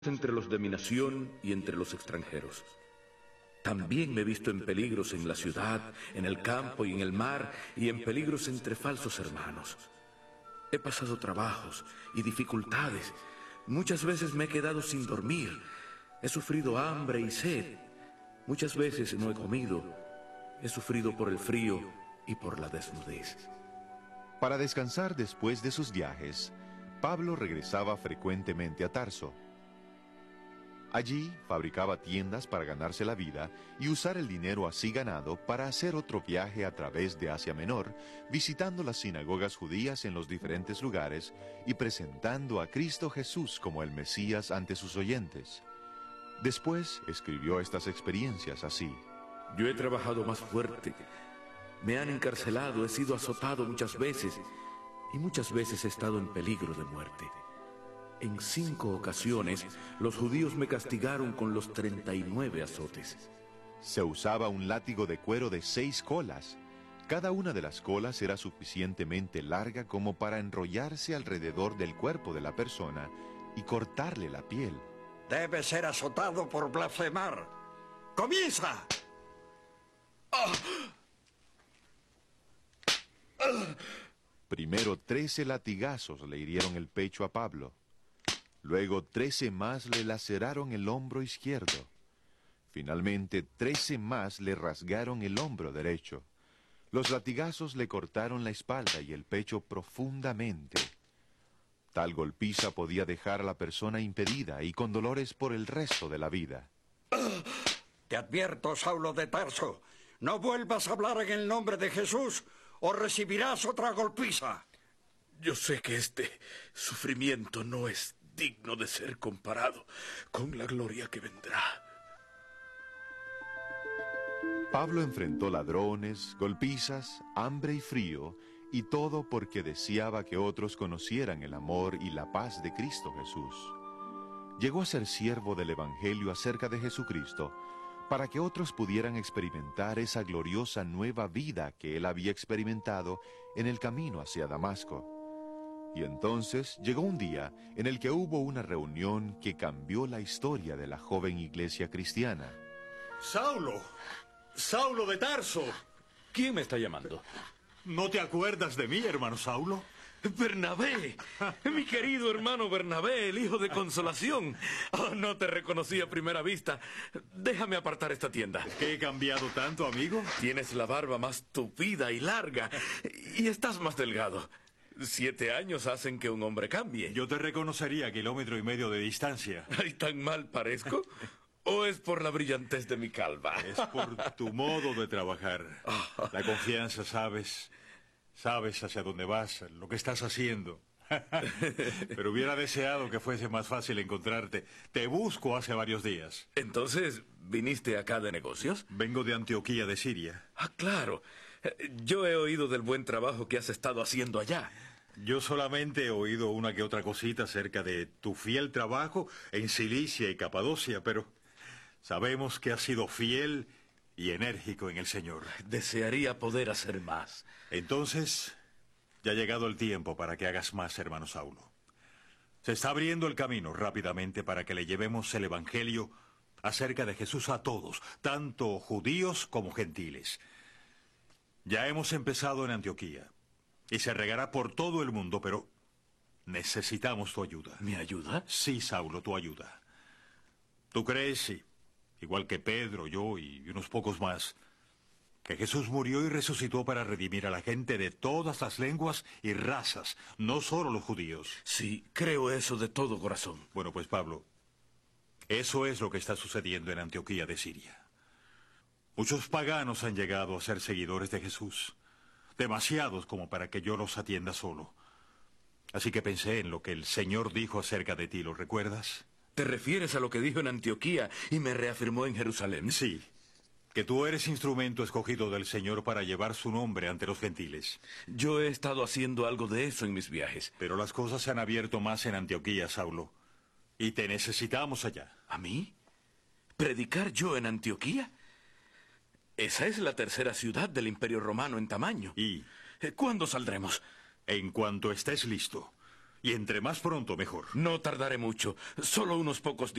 entre los de mi nación y entre los extranjeros. También me he visto en peligros en la ciudad, en el campo y en el mar, y en peligros entre falsos hermanos. He pasado trabajos y dificultades. Muchas veces me he quedado sin dormir. He sufrido hambre y sed. Muchas veces no he comido. He sufrido por el frío y por la desnudez. Para descansar después de sus viajes, Pablo regresaba frecuentemente a Tarso. Allí fabricaba tiendas para ganarse la vida y usar el dinero así ganado para hacer otro viaje a través de Asia Menor, visitando las sinagogas judías en los diferentes lugares y presentando a Cristo Jesús como el Mesías ante sus oyentes. Después escribió estas experiencias así: Yo he trabajado más fuerte, me han encarcelado, he sido azotado muchas veces y muchas veces he estado en peligro de muerte. En 5 ocasiones, los judíos me castigaron con los 39 azotes. Se usaba un látigo de cuero de 6 colas. Cada una de las colas era suficientemente larga como para enrollarse alrededor del cuerpo de la persona y cortarle la piel. Debe ser azotado por blasfemar. ¡Comienza! Primero 13 latigazos le hirieron el pecho a Pablo. Luego 13 más le laceraron el hombro izquierdo. Finalmente 13 más le rasgaron el hombro derecho. Los latigazos le cortaron la espalda y el pecho profundamente. Tal golpiza podía dejar a la persona impedida y con dolores por el resto de la vida. Te advierto, Saulo de Tarso, no vuelvas a hablar en el nombre de Jesús o recibirás otra golpiza. Yo sé que este sufrimiento no es digno de ser comparado con la gloria que vendrá. Pablo enfrentó ladrones, golpizas, hambre y frío, y todo porque deseaba que otros conocieran el amor y la paz de Cristo Jesús. Llegó a ser siervo del Evangelio acerca de Jesucristo, para que otros pudieran experimentar esa gloriosa nueva vida que él había experimentado en el camino hacia Damasco. Y entonces llegó un día en el que hubo una reunión que cambió la historia de la joven iglesia cristiana. ¡Saulo! ¡Saulo de Tarso! ¿Quién me está llamando? ¿No te acuerdas de mí, hermano Saulo? Bernabé, mi querido hermano Bernabé, el hijo de Consolación. Oh, no te reconocí a primera vista. Déjame apartar esta tienda. ¿Qué he cambiado tanto, amigo? Tienes la barba más tupida y larga y estás más delgado. 7 años hacen que un hombre cambie. Yo te reconocería a 1,5 kilómetros de distancia. ¿Ay, tan mal parezco? ¿O es por la brillantez de mi calva? Es por tu modo de trabajar. La confianza, sabes hacia dónde vas, lo que estás haciendo. Pero hubiera deseado que fuese más fácil encontrarte. Te busco hace varios días. Entonces, ¿viniste acá de negocios? Vengo de Antioquía, de Siria. Ah, claro. Yo he oído del buen trabajo que has estado haciendo allá. Yo solamente he oído una que otra cosita acerca de tu fiel trabajo en Cilicia y Capadocia, pero sabemos que has sido fiel y enérgico en el Señor. Desearía poder hacer más. Entonces, ya ha llegado el tiempo para que hagas más, hermano Saulo. Se está abriendo el camino rápidamente para que le llevemos el Evangelio acerca de Jesús a todos, tanto judíos como gentiles. Ya hemos empezado en Antioquía y se regará por todo el mundo, pero necesitamos tu ayuda. ¿Mi ayuda? Sí, Saulo, tu ayuda. ¿Tú crees, sí, igual que Pedro, yo y unos pocos más, que Jesús murió y resucitó para redimir a la gente de todas las lenguas y razas, no solo los judíos? Sí, creo eso de todo corazón. Bueno, pues Pablo, eso es lo que está sucediendo en Antioquía de Siria. Muchos paganos han llegado a ser seguidores de Jesús, demasiados como para que yo los atienda solo. Así que pensé en lo que el Señor dijo acerca de ti, ¿lo recuerdas? ¿Te refieres a lo que dijo en Antioquía y me reafirmó en Jerusalén? Sí, que tú eres instrumento escogido del Señor para llevar su nombre ante los gentiles. Yo he estado haciendo algo de eso en mis viajes. Pero las cosas se han abierto más en Antioquía, Saulo, y te necesitamos allá. ¿A mí? ¿Predicar yo en Antioquía? Esa es la 3ª ciudad del Imperio Romano en tamaño. ¿Y ¿Cuándo saldremos? en cuanto estés listo? Y entre más pronto, mejor. No tardaré mucho, solo unos pocos días.